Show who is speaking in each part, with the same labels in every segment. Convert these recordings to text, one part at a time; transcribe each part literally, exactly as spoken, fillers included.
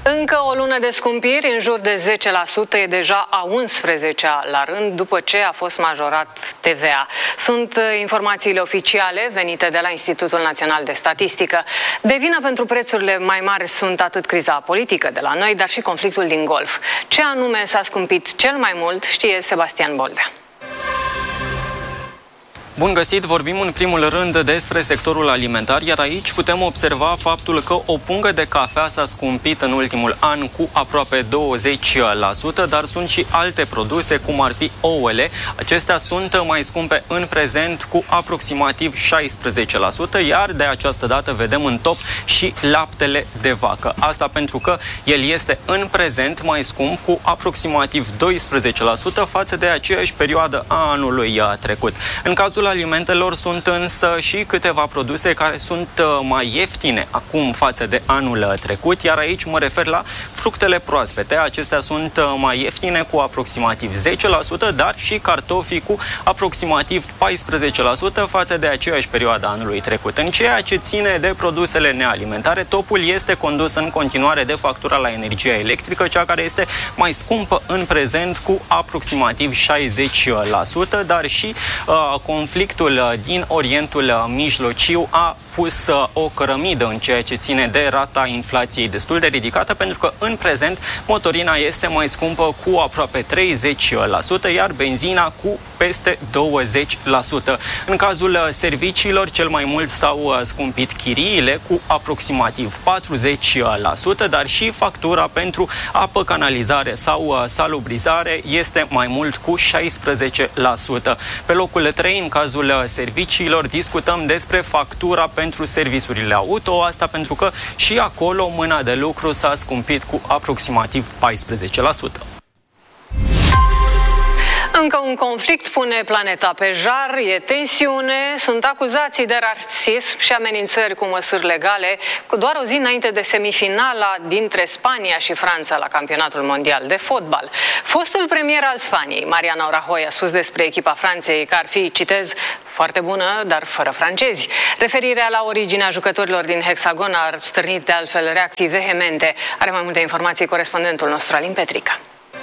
Speaker 1: Încă o lună de scumpiri, în jur de zece la sută, e deja a unsprezecea la rând, după ce a fost majorat T V A. Sunt informațiile oficiale venite de la Institutul Național de Statistică. De vină pentru prețurile mai mari sunt atât criza politică de la noi, dar și conflictul din Golf. Ce anume s-a scumpit cel mai mult, știe Sebastian Boldea.
Speaker 2: Bun găsit! Vorbim în primul rând despre sectorul alimentar, iar aici putem observa faptul că o pungă de cafea s-a scumpit în ultimul an cu aproape douăzeci la sută, dar sunt și alte produse, cum ar fi ouăle. Acestea sunt mai scumpe în prezent cu aproximativ șaisprezece la sută, iar de această dată vedem în top și laptele de vacă. Asta pentru că el este în prezent mai scump cu aproximativ doisprezece la sută față de aceeași perioadă a anului trecut. În cazul alimentelor sunt însă și câteva produse care sunt mai ieftine acum față de anul trecut, iar aici mă refer la fructele proaspete. Acestea sunt mai ieftine cu aproximativ zece la sută, dar și cartofii cu aproximativ paisprezece la sută față de aceeași perioadă anului trecut. În ceea ce ține de produsele nealimentare, topul este condus în continuare de factura la energia electrică, cea care este mai scumpă în prezent cu aproximativ șaizeci la sută, dar și uh, conflictul din Orientul Mijlociu a pus o cărămidă în ceea ce ține de rata inflației destul de ridicată, pentru că în prezent motorina este mai scumpă cu aproape treizeci la sută, iar benzina cu peste douăzeci la sută. În cazul serviciilor, cel mai mult s-au scumpit chiriile cu aproximativ patruzeci la sută, dar și factura pentru apă, canalizare sau salubrizare este mai mult cu șaisprezece la sută. Pe locul trei, în cazul serviciilor, discutăm despre factura pentru serviciurile auto, asta pentru că și acolo mâna de lucru s-a scumpit cu aproximativ paisprezece la sută.
Speaker 1: Încă un conflict pune planeta pe jar, e tensiune, sunt acuzații de rasism și amenințări cu măsuri legale, cu doar o zi înainte de semifinala dintre Spania și Franța la campionatul mondial de fotbal. Fostul premier al Spaniei, Mariano Rajoy, a spus despre echipa Franței că ar fi, citez, foarte bună, dar fără francezi. Referirea la originea jucătorilor din Hexagon a stârnit de altfel reacții vehemente. Are mai multe informații corespondentul nostru, Alin Petrica.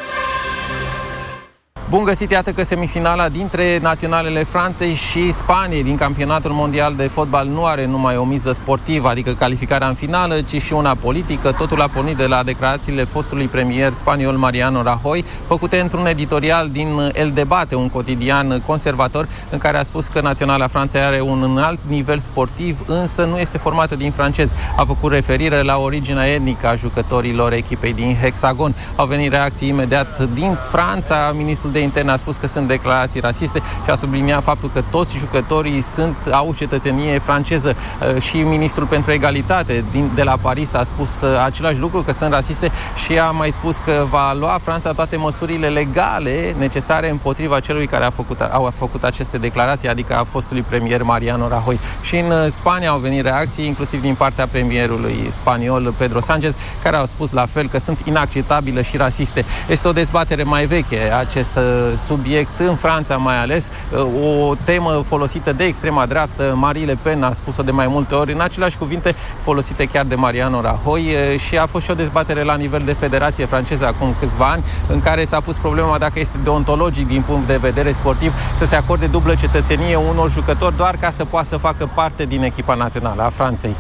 Speaker 3: Bun găsit, iată că semifinala dintre naționalele Franței și Spaniei din campionatul mondial de fotbal nu are numai o miză sportivă, adică calificarea în finală, ci și una politică. Totul a pornit de la declarațiile fostului premier spaniol Mariano Rajoy, făcute într-un editorial din El Debate, un cotidian conservator, în care a spus că naționala Franței are un înalt nivel sportiv, însă nu este formată din francezi. A făcut referire la originea etnică a jucătorilor echipei din Hexagon. Au venit reacții imediat din Franța. Ministrul de Interne a spus că sunt declarații rasiste și a subliniat faptul că toți jucătorii sunt, au cetățenie franceză. Și ministrul pentru egalitate din, de la Paris a spus același lucru, că sunt rasiste, și a mai spus că va lua Franța toate măsurile legale necesare împotriva celui care a făcut, a făcut aceste declarații, adică a fostului premier Mariano Rajoy. Și în Spania au venit reacții, inclusiv din partea premierului spaniol Pedro Sánchez, care au spus la fel că sunt inacceptabile și rasiste. Este o dezbatere mai veche acest subiect în Franța, mai ales o temă folosită de extrema dreaptă. Marine Le Pen a spus-o de mai multe ori în aceleași cuvinte folosite chiar de Mariano Rajoy, și a fost și o dezbatere la nivel de Federație franceză acum câțiva ani, în care s-a pus problema dacă este deontologic din punct de vedere sportiv să se acorde dublă cetățenie unor jucători doar ca să poată să facă parte din echipa națională a Franței.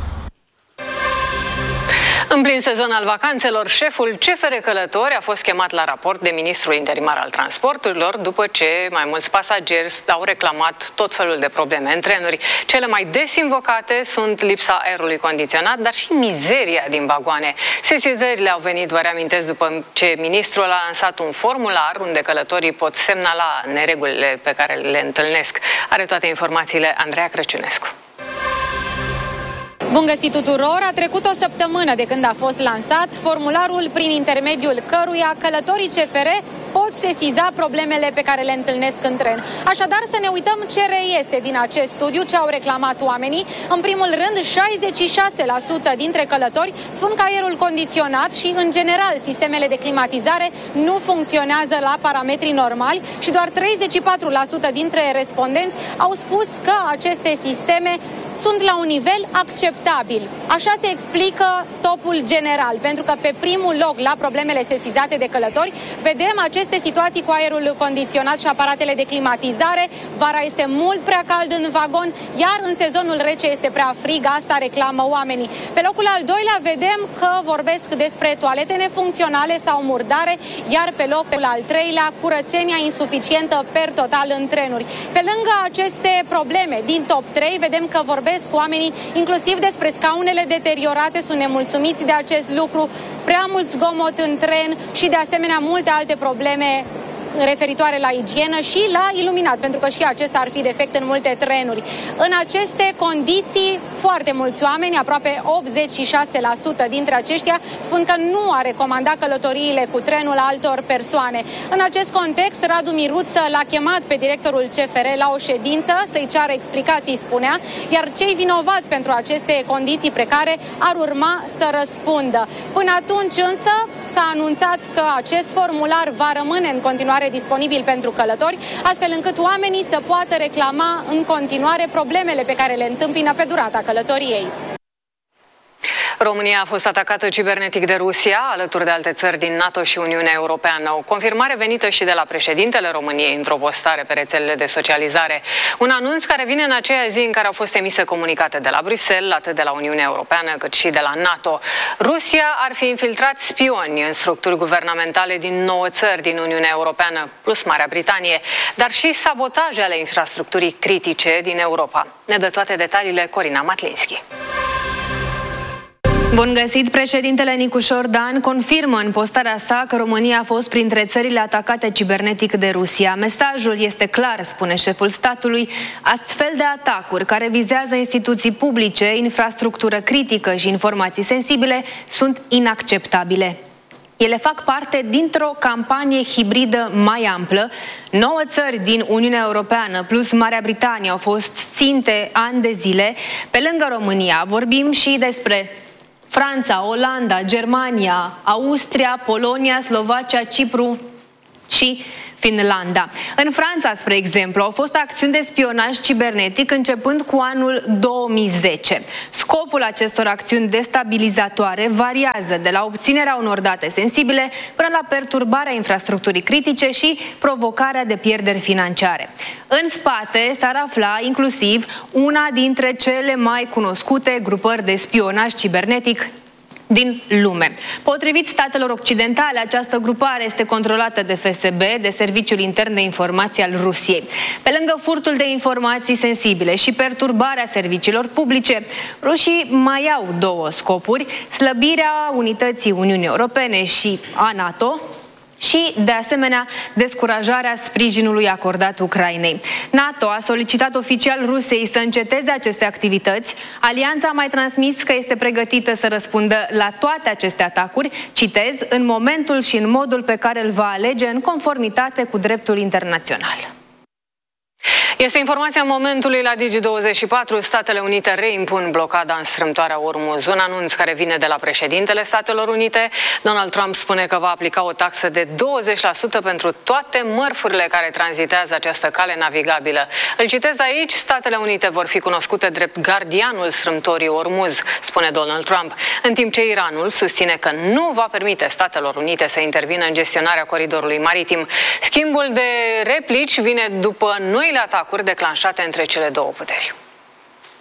Speaker 1: În plin sezon al vacanțelor, șeful C F R Călători a fost chemat la raport de ministrul interimar al transporturilor după ce mai mulți pasageri au reclamat tot felul de probleme în trenuri. Cele mai des invocate sunt lipsa aerului condiționat, dar și mizeria din vagoane. Sesizările au venit, vă reamintesc, după ce ministrul a lansat un formular unde călătorii pot semnala neregulile pe care le întâlnesc. Are toate informațiile Andreea Crăciunescu.
Speaker 4: Bun găsit tuturor! A trecut o săptămână de când a fost lansat formularul prin intermediul căruia călătorii C F R pot sesiza problemele pe care le întâlnesc în tren. Așadar, să ne uităm ce reiese din acest studiu, ce au reclamat oamenii. În primul rând, șaizeci și șase la sută dintre călători spun că aerul condiționat și, în general, sistemele de climatizare nu funcționează la parametri normali și doar treizeci și patru la sută dintre respondenți au spus că aceste sisteme sunt la un nivel acceptabil inacceptabil. Așa se explică topul general, pentru că pe primul loc la problemele sesizate de călători vedem aceste situații cu aerul condiționat și aparatele de climatizare. Vara este mult prea cald în vagon, iar în sezonul rece este prea frig, asta reclamă oamenii. Pe locul al doilea vedem că vorbesc despre toalete nefuncționale sau murdare, iar pe locul al treilea curățenia insuficientă per total în trenuri. Pe lângă aceste probleme din top trei, vedem că vorbesc oamenii inclusiv despre scaunele deteriorate, sunt nemulțumiți de acest lucru, prea mult zgomot în tren și de asemenea multe alte probleme referitoare la igienă și la iluminat, pentru că și acesta ar fi defect în multe trenuri. În aceste condiții, foarte mulți oameni, aproape optzeci și șase la sută dintre aceștia, spun că nu ar recomanda călătoriile cu trenul altor persoane. În acest context, Radu Miruță l-a chemat pe directorul C F R la o ședință să-i ceară explicații, spunea, iar cei vinovați pentru aceste condiții precare ar urma să răspundă. Până atunci însă s-a anunțat că acest formular va rămâne în continuare disponibil pentru călători, astfel încât oamenii să poată reclama în continuare problemele pe care le întâmpină pe durata călătoriei.
Speaker 1: România a fost atacată cibernetic de Rusia, alături de alte țări din NATO și Uniunea Europeană. O confirmare venită și de la președintele României într-o postare pe rețelele de socializare. Un anunț care vine în aceea zi în care au fost emise comunicate de la Bruxelles, atât de la Uniunea Europeană cât și de la NATO. Rusia ar fi infiltrat spioni în structuri guvernamentale din nouă țări din Uniunea Europeană, plus Marea Britanie, dar și sabotaje ale infrastructurii critice din Europa. Ne dă toate detaliile Corina Matlinski.
Speaker 5: Bun găsit! Președintele Nicușor Dan confirmă în postarea sa că România a fost printre țările atacate cibernetic de Rusia. Mesajul este clar, spune șeful statului. Astfel de atacuri care vizează instituții publice, infrastructură critică și informații sensibile sunt inacceptabile. Ele fac parte dintr-o campanie hibridă mai amplă. Nouă țări din Uniunea Europeană plus Marea Britanie au fost ținte ani de zile. Pe lângă România vorbim și despre Franța, Olanda, Germania, Austria, Polonia, Slovacia, Cipru și Finlanda. În Franța, spre exemplu, au fost acțiuni de spionaj cibernetic începând cu anul două mii zece. Scopul acestor acțiuni destabilizatoare variază de la obținerea unor date sensibile până la perturbarea infrastructurii critice și provocarea de pierderi financiare. În spate s-ar afla inclusiv una dintre cele mai cunoscute grupări de spionaj cibernetic din lume. Potrivit statelor occidentale, această grupare este controlată de F S B, de Serviciul Intern de Informații al Rusiei. Pe lângă furtul de informații sensibile și perturbarea serviciilor publice, rușii mai au două scopuri: slăbirea unității Uniunii Europene și a NATO și, de asemenea, descurajarea sprijinului acordat Ucrainei. NATO a solicitat oficial Rusiei să înceteze aceste activități. Alianța a mai transmis că este pregătită să răspundă la toate aceste atacuri, citez, în momentul și în modul pe care îl va alege în conformitate cu dreptul internațional.
Speaker 1: Este informația momentului la Digi douăzeci și patru. Statele Unite reimpun blocada în strâmtoarea Ormuz. Un anunț care vine de la președintele Statelor Unite. Donald Trump spune că va aplica o taxă de douăzeci la sută pentru toate mărfurile care tranzitează această cale navigabilă. Îl citez aici: Statele Unite vor fi cunoscute drept gardianul strâmtorii Ormuz, spune Donald Trump, în timp ce Iranul susține că nu va permite Statelor Unite să intervină în gestionarea coridorului maritim. Schimbul de replici vine după noile atacuri declanșate între cele două puteri.